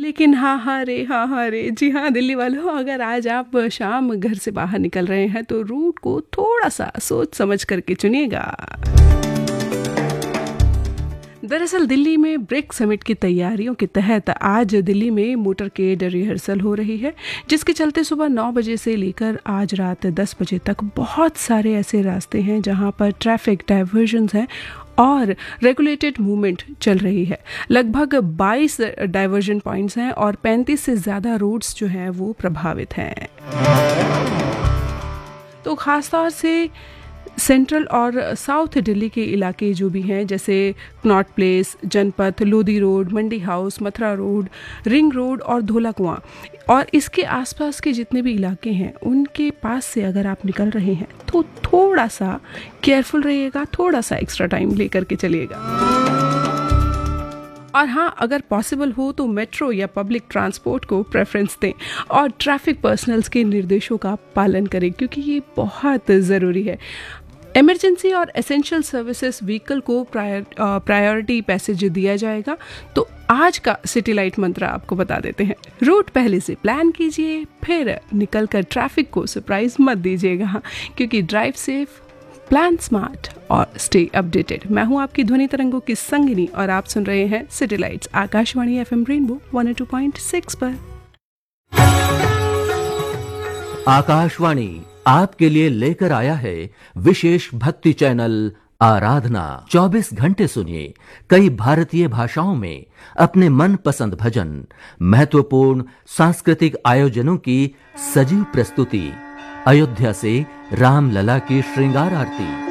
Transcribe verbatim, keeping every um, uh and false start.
लेकिन हाँ हाँ रे हाँ हाँ रे। जी हाँ दिल्ली वालों, अगर आज आप शाम घर से बाहर निकल रहे हैं तो रूट को थोड़ा सा सोच समझ करके चुनिएगा। दरअसल दिल्ली में ब्रिक समिट की तैयारियों के तहत आज दिल्ली में मोटरकेड रिहर्सल हो रही है, जिसके चलते सुबह नौ बजे से लेकर आज रात दस बजे तक बहुत सारे ऐसे रास्ते हैं जहां पर ट्रैफिक डाइवर्जन्स हैं और रेगुलेटेड मूवमेंट चल रही है। लगभग बाईस डाइवर्जन पॉइंट्स हैं और पैंतीस से ज़्यादा रोड्स जो हैं वो प्रभावित हैं। तो ख़ासतौर से सेंट्रल और साउथ दिल्ली के इलाके जो भी हैं, जैसे कनॉट प्लेस, जनपथ, लोधी रोड, मंडी house, Mathura road, ring road और धोला कुआं और इसके आसपास के जितने भी इलाके हैं उनके पास से अगर आप निकल रहे हैं तो थोड़ा सा केयरफुल रहिएगा, थोड़ा सा एक्स्ट्रा टाइम लेकर के चलिएगा। और हाँ, अगर पॉसिबल हो तो मेट्रो या पब्लिक ट्रांसपोर्ट को प्रेफरेंस दें और ट्रैफिक पर्सनल्स के निर्देशों का पालन करें, क्योंकि ये बहुत ज़रूरी है। इमरजेंसी और एसेंशियल सर्विसेज व्हीकल को प्रायर प्रायोरिटी पैसेज दिया जाएगा। तो आज का सिटी लाइट मंत्र आपको बता देते हैं। रूट पहले से प्लान कीजिए, फिर निकलकर ट्रैफिक को सरप्राइज मत दीजिएगा, क्योंकि ड्राइव सेफ, प्लान स्मार्ट और स्टे अपडेटेड। मैं हूं आपकी ध्वनि तरंगों की संगिनी और आप सुन रहे हैं city lights Akashvani FM rainbow one O two point six पर। आकाशवाणी आपके लिए लेकर आया है विशेष भक्ति चैनल आराधना। चौबीस घंटे सुनिए कई भारतीय भाषाओं में अपने मनपसंद भजन, महत्वपूर्ण सांस्कृतिक आयोजनों की सजीव प्रस्तुति, अयोध्या से रामलला की श्रृंगार आरती,